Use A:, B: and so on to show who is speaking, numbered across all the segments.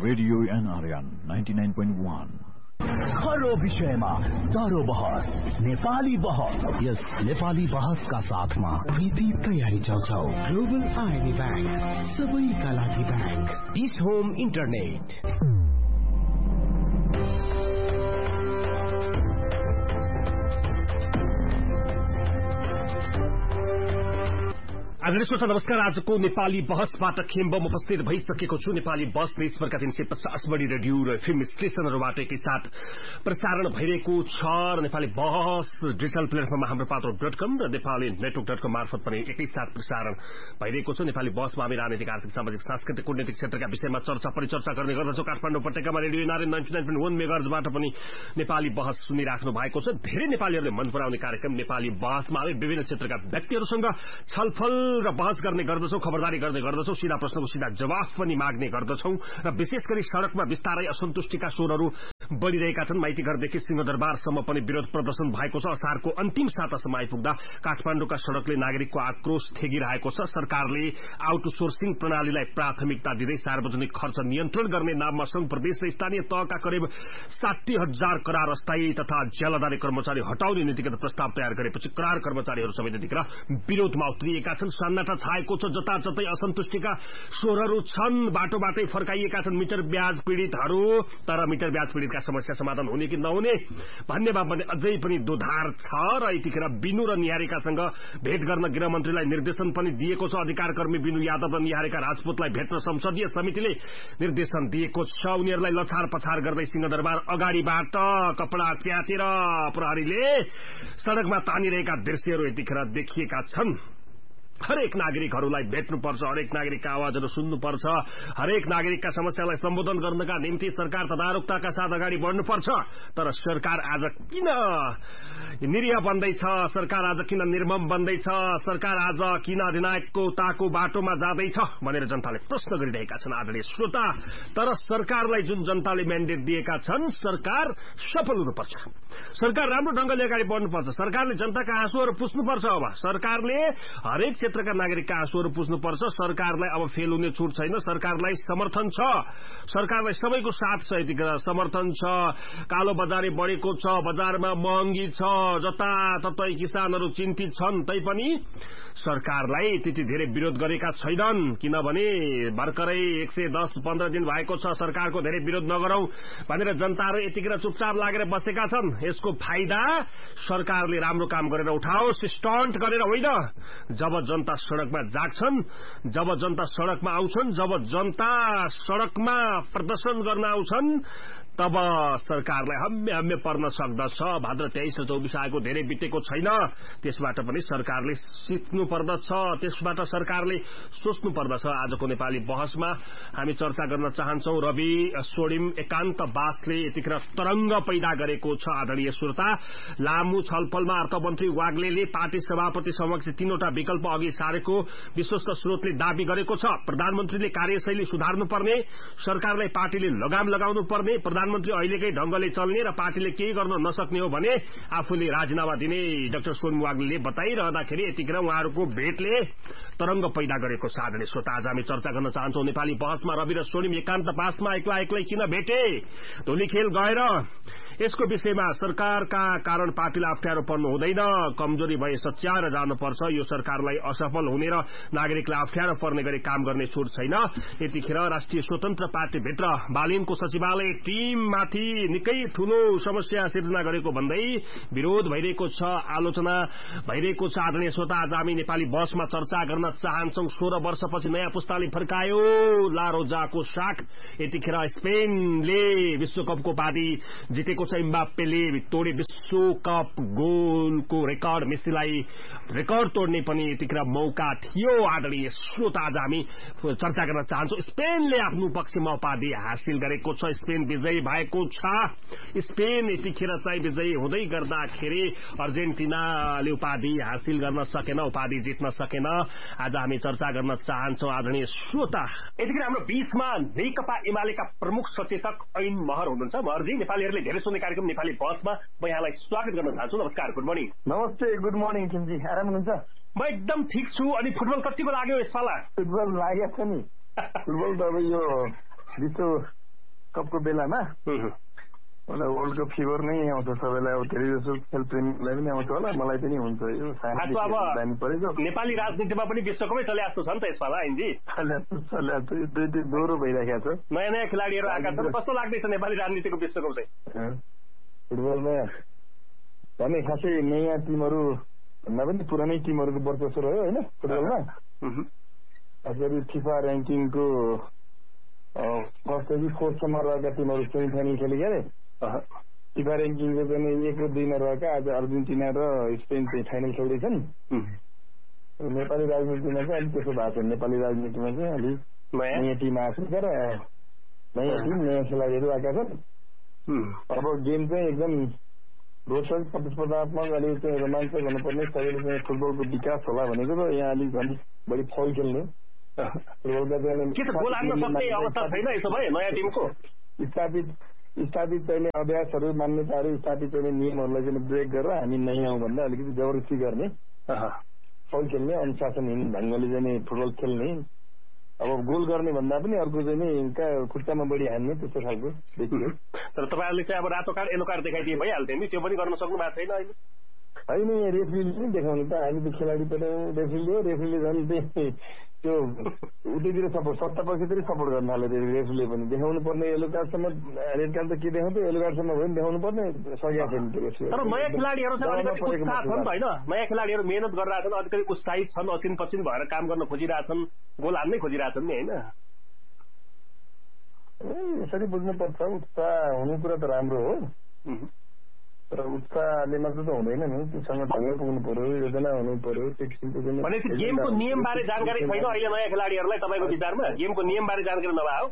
A: Radio NRN 99.1
B: हर विषयमा चारो बहस नेपाली बहस। यस नेपाली बहसका साथमा
C: विधि तयारी चौचौ ग्लोबल आइनी बैंक सबैका लागि बैंक
B: डिस होम इन्टरनेट।
D: आदरणीय श्रोता नमस्कार। आजको नेपाली बहसबाट खेम्बम उपस्थित भइसकेको छु। नेपाली बहस देशभरका 350 बढी रेडियो र एफएम स्टेशनहरूबाट एकैसाथ प्रसारण भइरहेको छ र नेपाली बहस डिजिटल प्लेटफर्ममा हाम्रो पात्रो.com र नेपाली नेटवर्क.com मार्फत पनि एकैसाथ प्रसारण भइरहेको छ। नेपाली बहसमा हामी राजनीतिक, आर्थिक, सामाजिक, सांस्कृतिक, कूटनीतिक क्षेत्रका विषयमा परिचर्चा गर्ने गर्दछौँ। काठमाडौँ उपत्यकामा रेडियो NRN 99.1 मेगाहर्जबाट पनि नेपाली बहस सुनिराख्नु भएको छ। धेरै नेपालीहरूले मन पराउने कार्यक्रम नेपाली बहसमा हामी विभिन्न क्षेत्रका व्यक्तिहरूसँग छलफल र बहस गर्ने गर्दछौं, खबरदारी गर्ने गर्दछौं, सीधा प्रश्नको सीधा जवाफ पनि माग्ने गर्दछौं र विशेष गरी सड़कमा विस्तारै असन्तुष्टिका स्वरहरू बढ़िरहेका छन्। माइतीघरदेखि सिंहदरबारसम्म पनि विरोध प्रदर्शन भएको छ। असारको अन्तिम सातासम्म आइपुग्दा काठमाडौँका सड़कले नागरिकको आक्रोश थेगिरहेको छ। सरकारले आउटसोर्सिङ प्रणालीलाई प्राथमिकता दिँदै सार्वजनिक खर्च नियन्त्रण गर्ने नाममा संघ प्रदेश र स्थानीय तहका करिब 60,000 करार अस्थायी तथा ज्यालादारी कर्मचारी हटाउने नीतिगत प्रस्ताव तयार गरेपछि करार कर्मचारीहरू समेत यतिखेर विरोधमा उत्रिएका छन्। सन्नाटा छाएको छ। जताततै असन्तुष्टिका स्वरहरू छन्। बाटोबाटै फर्काइएका छन् मिटर ब्याज पीड़ितहरू। तर मिटर ब्याज पीड़ितका समस्या समाधान हुने कि नहुने भन्नेमा पनि अझै पनि दोधार छ र यतिखेर बिनु र निहारिकासँग भेट गर्न गृहमन्त्रीलाई निर्देशन पनि दिएको छ। अधिकारकर्मी बिनु यादव र निहारिका राजपूतलाई भेट्न संसदीय समितिले निर्देशन दिएको छ। उनीहरूलाई लछार पछार गर्दै सिंहदरबार अगाडिबाट कपडा च्यातेर प्रहरीले सड़कमा तानिरहेका दृश्यहरू यतिखेर देखिएका छन्। हरेक नागरिकहरूलाई भेट्नुपर्छ, हरेक नागरिकका आवाजहरू सुन्नुपर्छ, हरेक नागरिकका समस्यालाई सम्बोधन गर्नका निम्ति सरकार तदारुकताका साथ अगाडि बढ्नुपर्छ। तर सरकार आज किन निरीह बन्दैछ? सरकार आज किन निर्मम बन्दैछ? सरकार आज किन अधिनायकताको बाटोमा जाँदैछ भनेर जनताले प्रश्न गरिरहेका छन् आदरणीय श्रोता। तर सरकारलाई जुन जनताले म्यान्डेट दिएका छन्, सरकार सफल हुनुपर्छ, सरकार राम्रो ढंगले अगाडि बढ्नुपर्छ, सरकारले जनताका आँसुहरू पुस्नुपर्छ। अब सरकारले हरेक क्षेत्रका नागरिकका आँसुहरू पुस्नुपर्छ। सरकारलाई अब फेल हुने छुट छैन। सरकारलाई समर्थन छ, सरकारलाई सबैको साथ छ, यतिखेर समर्थन छ। कालो बजारी बढेको छ, बजारमा महँगी छ, जताततै किसानहरू चिन्तित छन्, तैपनि सरकारलाई त्यति धेरै विरोध गरेका छैनन्। किनभने भर्खरै 110-15 दिन भएको छ, सरकारको धेरै विरोध नगरौं भनेर जनताहरू यतिखेर चुपचाप लागेर बसेका छन्। यसको फाइदा सरकारले राम्रो काम गरेर उठाओस्, स्टन्ट गरेर होइन। जब जनता सड़कमा जाग्छन्, जब जनता सड़कमा आउँछन्, जब जनता सड़कमा प्रदर्शन गर्न आउँछन्, तब सरकारलाई हम्मे पर्न सक्दछ। भाद्र 23 र 24 आएको धेरै बितेको छैन। त्यसबाट पनि सरकारले सिक्नु पर्दछ, त्यसबाट सरकारले सोच्नु पर्दछ। आजको नेपाली बहसमा हामी चर्चा गर्न चाहन्छौं। रवि स्वर्णिम एकान्तवासले यतिखेर तरंग पैदा गरेको छ आदरणीय श्रोता। लामो छलफलमा अर्थमन्त्री वाग्लेले पार्टी सभापति समक्ष 3वटा विकल्प अघि सारेको विश्वस्त स्रोतले दावी गरेको छ। प्रधानमन्त्रीले कार्यशैली सुधार्नुपर्ने, सरकारलाई पार्टीले लगाम लगाउनु पर्ने, प्रधानमन्त्री अहिलेकै ढंगले चल्ने र पार्टीले केही गर्न नसक्ने हो भने आफूले राजीनामा दिने डाक्टर स्वर्णिम वाग्लेले बताइरहँदाखेरि यतिखेर उहाँहरूको भेटले तरंग पैदा गरेको छ। आदरणीय श्रोता, आज हामी चर्चा गर्न चाहन्छौं नेपाली बहसमा रवि र स्वर्णिम एकान्तवासमा एक्लै एक्लै किन भेटे, धोलीखेल गएर यसको विषयमा सरकारका कारण पार्टीलाई अप्ठ्यारो पर्नु हुँदैन, कमजोरी भए सच्याएर जानुपर्छ। यो सरकारलाई असफल हुने र नागरिकलाई अप्ठ्यारो पर्ने गरी काम गर्ने छुट छैन। यतिखेर राष्ट्रिय स्वतन्त्र पार्टीभित्र बालिनको सचिवालय टीममाथि निकै ठूलो समस्या सिर्जना गरेको भन्दै विरोध भइरहेको छ, आलोचना भइरहेको छ। आदरणीय श्रोता, आज हामी नेपाली बहसमा चर्चा गर्न चाहन्छौं। 16 वर्षपछि नयाँ पुस्ताले फर्कायो लारोजाको साख। यतिखेर स्पेनले विश्वकपको उपाधि जितेको छ। एम्बाप्पेले तोडे विश्वकप गोलको रेकर्ड। मेसीलाई रेकर्ड तोड्ने पनि यतिखेर मौका थियो। आदरणीय श्रोता, आज हामी चर्चा गर्न चाहन्छौं। स्पेनले आफ्नो पक्षमा उपाधि हासिल गरेको छ, स्पेन विजयी भएको छ। स्पेन यतिखेर चाहिँ विजयी हुँदै गर्दाखेरि अर्जेन्टिनाले उपाधि हासिल गर्न सकेन, उपाधि जित्न सकेन। आज हामी चर्चा गर्न चाहन्छौं आदरणीय श्रोता। यतिखेर हाम्रो बीचमा नेकपा एमालेका प्रमुख सचेतक ऐन महर हुनुहुन्छ। महरजी, नेपालीहरूले धेरै सुन्ने कार्यक्रम नेपाली बहसमा म यहाँलाई स्वागत गर्न चाहन्छु। नमस्कार, गुड मर्निङ।
E: नमस्ते, गुड मर्निङ किमजी। आराम हुनुहुन्छ?
D: म एकदम ठिक छु। अनि फुटबल कतिको लाग्यो यसपाला?
E: फुटबल लागेको छ नि। फुटबल त अब यो विश्व कपको बेलामा वर्ल्ड कप फिभर नै आउँछ सबैलाई। अब धेरै जसो खेल प्रेमीलाई पनि आउँछ होला, मलाई पनि हुन्छ। यो दामी परेको
D: नेपाली राजनीतिमा पनि विश्वकपै चले जस्तो छ नि त यसमा आइन्जी।
E: दुई दोहोरो भइराखेको छ।
D: नयाँ नयाँ खेलाडीहरू आएका छन्। कस्तो लाग्दैछ नेपाली राजनीतिको विश्वकप चाहिँ?
E: फुटबलमा भने खासै नयाँ टिमहरू भन्दा पनि पुरानै टिमहरूको वर्चस्व रह्यो होइन फुटबलमा। गरी फिफा ऱ्याङ्किङको फर्स्टदेखि फोर्थसम्म रहेका टिमहरू सेमी फाइनल खेलेका अरे। फिफा ऱ्याङ्किङको पनि 1 र 2 मा रहेका आज अर्जेन्टिना र स्पेन चाहिँ फाइनल खेल्दैछन्। नेपाली राजनीतिमा चाहिँ अलिक त्यसो भएको छ। नेपाली राजनीतिमा चाहिँ अलिक नयाँ टिम आएको छ र नयाँ टिम नयाँ खेलाडीहरू आएका छन्। अब गेम चाहिँ एकदम रोचक प्रतिस्पर्धात्मक अलिक चाहिँ रोमाञ्चक हुनुपर्ने। सबैले चाहिँ फुटबलको विकास होला भनेको त यहाँ अलिक झन् बढी फल खेल्ने फुटबलका स्थापित चाहिने अभ्यासहरू मान्यताहरू स्थापित चाहिने नियमहरूलाई चाहिँ ब्रेक गरेर हामी नयाँ आउँ भन्दा अलिकति जबरजस्ती गर्ने फल खेल्ने अनुशासनहीन ढङ्गले चाहिँ फुटबल खेल्ने। अब गोल गर्ने भन्दा पनि अर्को चाहिँ नि खुट्टामा बढी हान्ने त्यस्तो खालको देखियो।
D: तर तपाईँहरूले चाहिँ अब रातो कार्ड येलो कार्ड देखाइदिए भइहाल्थ्यो नि, त्यो पनि गर्न सक्नु भएको छैन अहिले?
E: होइन रेफ्रीले पनि देखाउनु त। हामी त खेलाडी पनि रेफ्रीले झन् त्यो उतैतिर सपोर्ट सत्ता पक्षतिर सपोर्ट गर्न थाल्यो रेफ्रीले पनि। देखाउनु पर्ने येलो कार्डसम्म रेड कार्ड त के देखाउँथ्यो, येलो कार्डसम्म भयो नि देखाउनु पर्ने सकेको छैन त्यो रेफ्री।
D: तर नयाँ खेलाडीहरू चाहिँ अलिकति उत्साह छन् त होइन? नयाँ खेलाडीहरू मेहनत गरिरहेछन्, अलिकति उत्साहित छन्, अचिन पचिन भएर काम गर्न खोजिरहेछन्, गोल हान्नै खोजिरहेछन् नि होइन?
E: यसरी बुझ्नुपर्छ। उत्साह हुनु कुरा त राम्रो हो, तर उत्साहले मात्र त हुँदैन नि। त्योसँग ढङ्ग पुग्नु पर्यो, योजना हुनु पर्यो, त्यो किसिमको।
D: भनेपछि गेमको नियमबारे जानकारी छैन अहिले नयाँ खेलाडीहरूलाई तपाईँको विचारमा? गेमको नियमबारे जानकारी नभए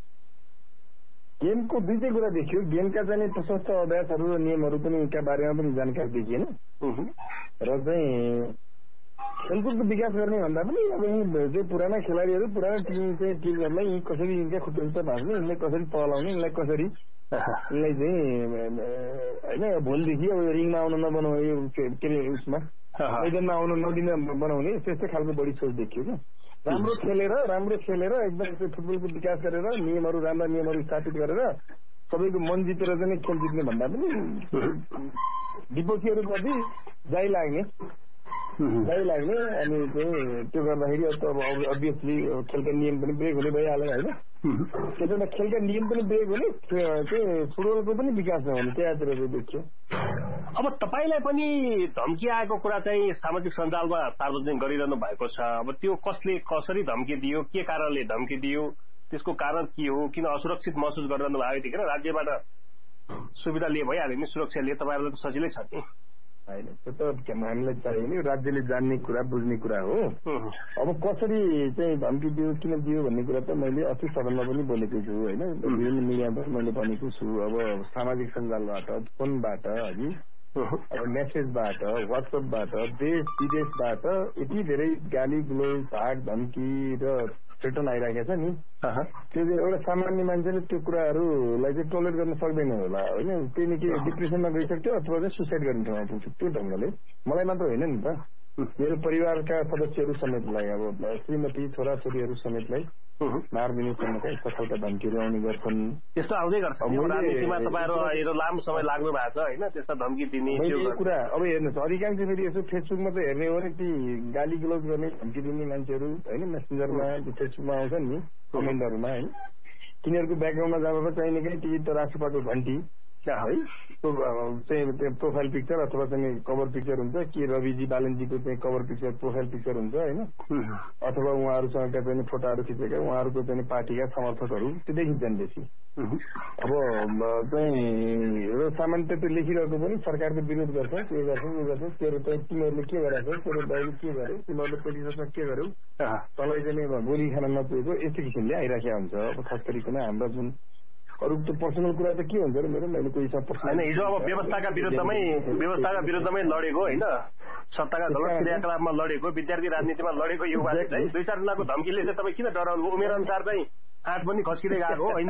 E: गेमको दुईटै कुरा देखियो। गेमका चाहिँ प्रशस्त अभ्यासहरू र नियमहरू पनि का बारेमा पनि जानकारी देखिएन र चाहिँ खेलकुदको विकास गर्ने भन्दा पनि अब यी पुराना खेलाडीहरू पुराना टिमहरूलाई यी कसरी यिनका खुट्टा भाँच्ने, यिनलाई कसरी पलाउने, यिनलाई कसरी यिनलाई चाहिँ होइन भोलिदेखि अब रिङमा आउनु नबनाउने, यो के अरे उसमा मैदानमा आउनु नदिन बनाउने त्यस्तै खालको बढी सोच देखियो क्या। राम्रो खेलेर एकदम फुटबलको विकास गरेर नियमहरू राम्रा नियमहरू स्थापित गरेर सबैको मन जितेर चाहिँ खेल जित्ने भन्दा पनि विपक्षीहरूप्रति जाइ लाग्ने अनि चाहिँ त्यो गर्दाखेरि अब अभियसली खेलका नियम पनि ब्रेक हुने भइहाल्यो होइन। त्यसैले खेलका नियम पनि ब्रेक हुने, चाहिँ फुटबलको पनि विकास नहुने त्यहाँतिर देखियो।
D: अब तपाईँलाई पनि धम्की आएको कुरा चाहिँ सामाजिक सञ्जालमा सार्वजनिक गरिरहनु भएको छ। अब त्यो कसले कसरी धम्की दियो, के कारणले धम्की दियो, त्यसको कारण के हो, किन असुरक्षित महसुस गरिरहनु भएको थियो? राज्यबाट सुविधा लिए भइहाल्यो नि, सुरक्षा लिए तपाईँहरूलाई त सजिलै छ नि।
E: होइन त्यो त हामीलाई चाहियो नि, राज्यले जान्ने कुरा बुझ्ने कुरा हो। अब कसरी चाहिँ धम्की दियो किन दियो भन्ने कुरा त मैले अस्ति सदनमा पनि बोलेको छु होइन, विभिन्न मिडियामा मैले भनेको छु। अब सामाजिक सञ्जालबाट, फोनबाट, है अब मेसेजबाट, वाट्सएपबाट, देश विदेशबाट यति धेरै गाली गुलोज भाग धम्की र रिटर्न आइराखेको छ नि। त्यो चाहिँ एउटा सामान्य मान्छेले त्यो कुराहरूलाई चाहिँ टोलरेट गर्न सक्दैन होला होइन। त्यही नै के डिप्रेसनमा गइसक्थ्यो अथवा चाहिँ सुसाइड गर्ने ठाउँमा पुग्छ। त्यो ढङ्गले मलाई मात्र होइन नि त, मेरो परिवारका सदस्यहरू समेतलाई, अब श्रीमती छोराछोरीहरू समेतलाई मारिदिनेसम्मका यस्ता खालका धम्कीहरू आउने गर्छन्।
D: त्यस्तो आउँदै गर्छ राजनीतिमा। तपाईँहरू लामो समय लाग्नु भएको छ होइन त्यस्ता धम्की दिने
E: कुरा। अब हेर्नुहोस् अधिकांश फेरि यसो फेसबुकमा त हेर्ने हो भने ती गाली गलौज गर्ने धम्की दिने मान्छेहरू होइन मेसेन्जरमा फेसबुकमा आउँछन् नि कमेन्टहरूमा होइन, तिनीहरूको ब्याकग्राउन्डमा जाँदा चाहिने कहीँ ती त राष्ट्रपाको घन्टी है चाहिँ प्रोफाइल पिक्चर अथवा चाहिँ कभर पिक्चर हुन्छ कि रविजी बालनजीको चाहिँ कभर पिक्चर प्रोफाइल पिक्चर हुन्छ होइन, अथवा उहाँहरूसँगका चाहिँ फोटोहरू खिचेका उहाँहरूको चाहिँ पार्टीका समर्थकहरू त्यो देखिन्छन् बेसी। अब चाहिँ सामान्य त्यो लेखिरहेको पनि सरकारको विरोध गर्छ, के गर्छ तेरो चाहिँ तिमीहरूले के गरेको, तेरो दाइले के गर्यो, तिमीहरूले पोलिटिक्समा के गर्यो, तँलाई चाहिँ गोली खान नपुगेको, यस्तो किसिमले आइराखेको हुन्छ। अब खास गरिकन हाम्रो जुन अरू त पर्सनल कुरा त के हुन्छ र मेरो, मैले कोही
D: होइन हिजो अब व्यवस्थाका विरुद्धमै लडेको होइन, सत्ताका गलत क्रियाकलापमा लडेको, विद्यार्थी राजनीतिमा लडेको युवाले चाहिँ 2-4 जनाको धम्कीले चाहिँ तपाईँ किन डराउनु? उमेर अनुसार चाहिँ आँट पनि खस्किँदै गएको हो।